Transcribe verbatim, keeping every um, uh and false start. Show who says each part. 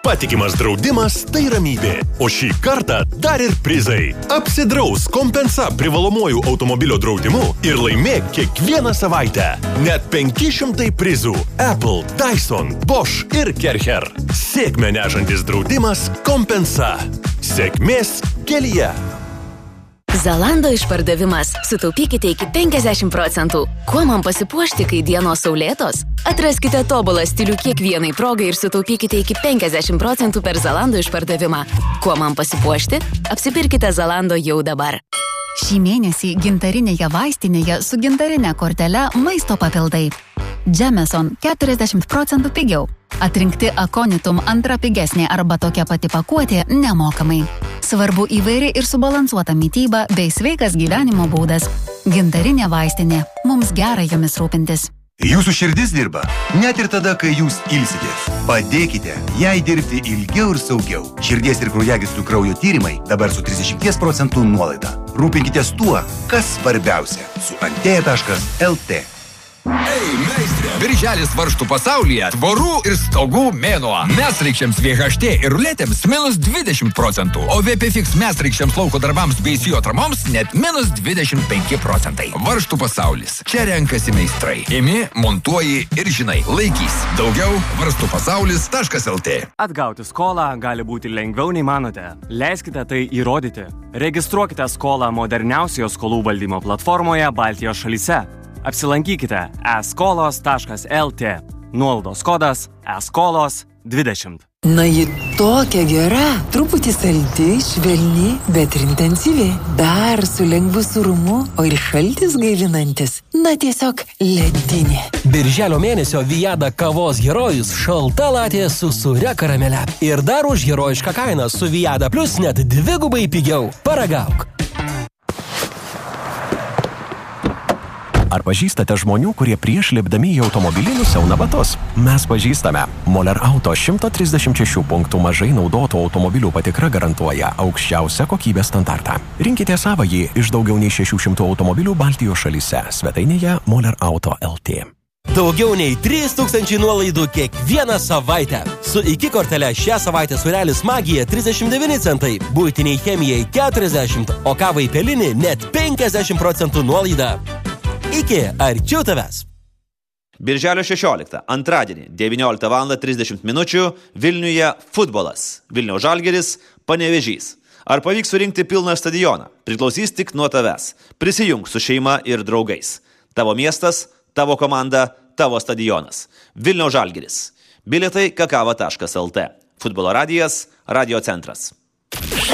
Speaker 1: Patikimas draudimas tai ramybė. O šį kartą dar ir prizai. Apsidraus Kompensa privalomuoju automobilio draudimu ir laimėk kiekvieną savaitę. Net penki šimtai prizų. Apple, Dyson, Bosch ir Kercher. Sėkmę nešantis draudimas Kompensa. Sėkmės kelyje.
Speaker 2: Zalando išpardavimas. Sutaupykite iki penkiasdešimt procentų. Kuo man pasipuošti, kai dienos saulėtos? Atraskite tobulą stilių kiekvienai progai ir sutaupykite iki penkiasdešimt procentų per Zalando išpardavimą. Kuo man pasipuošti? Apsipirkite Zalando jau dabar.
Speaker 3: Šį mėnesį gintarinėje vaistinėje su gintarinė kortele maisto papildai. Jameson keturiasdešimt procentų pigiau. Atrinkti Aconitum antra pigesnė arba tokia pati pakuotė nemokamai. Svarbu įvairi ir subalansuota mytyba bei sveikas gyvenimo būdas. Gintarinė vaistinė. Mums gera jomis rūpintis.
Speaker 4: Jūsų širdis dirba, net ir tada, kai jūs ilsitės. Padėkite jai dirbti ilgiau ir saugiau. Širdies ir kraujagyslių kraujo tyrimai dabar su trisdešimt procentų nuolaida. Rūpinkitės tuo, kas svarbiausia. Su antėja taškas el tė.
Speaker 5: Ei, meistrė! Birželis varžtų pasaulyje tvorų ir stogų mėnuo. Mesraikščiams V H T ir ruletėms minus dvidešimt procentų, o V P Fix mesraikščiams lauko darbams bei sijo atramoms net minus dvidešimt penki procentai. Varžtų pasaulis. Čia renkasi meistrai. Imi, montuoji ir žinai. Laikys. Daugiau varžtų pasaulis taškas el tė.
Speaker 6: Atgauti skolą gali būti lengviau nei manote. Leiskite tai įrodyti. Registruokite skolą moderniausioje skolų valdymo platformoje Baltijos šalyse. Apsilankykite e skolos taškas el tė. Nuolaidos kodas e skolos dvidešimt.
Speaker 7: Na, ji tokia gera, truputį saldi, švelni, bet ir intensyvi. Dar su lengvu sūrumu, o ir šaltis gaivinantis. Na, tiesiog ledinė.
Speaker 8: Birželio mėnesio Viada kavos herojus šalta latė su sūria karamele. Ir dar už herojišką kainą su Viada Plus net dvigubai pigiau. Paragauk.
Speaker 9: Ar pažįstate žmonių, kurie prieš lipdami į automobilį nusiauna batus? Mes pažįstame. Moller Auto šimtas trisdešimt šešių punktų mažai naudotų automobilių patikra garantuoja aukščiausią kokybės standartą. Rinkite savąjį iš daugiau nei šešių šimtų automobilių Baltijos šalyse. Svetainėje Moller Auto taškas el tė.
Speaker 8: Daugiau nei trys tūkstančiai nuolaidų kiekvieną savaitę. Su iki kortele šią savaitę surelis magija trisdešimt devyni centai, buitiniai chemijai keturiasdešimt, o kavai pelinį net penkiasdešimt procentų nuolaida. Iki arčiau tavęs.
Speaker 10: Birželio šešioliktą, antradienį, devynioliktą valandą trisdešimt minučių, Vilniuje futbolas. Vilniaus Žalgiris, Panevėžys. Ar pavyks surinkti pilną stadioną? Priklausys tik nuo tavęs. Prisijunk su šeima ir draugais. Tavo miestas, tavo komanda, tavo stadionas. Vilniaus Žalgiris. Bilietai kakava taškas el tė. Futbolo radijas, radio centras.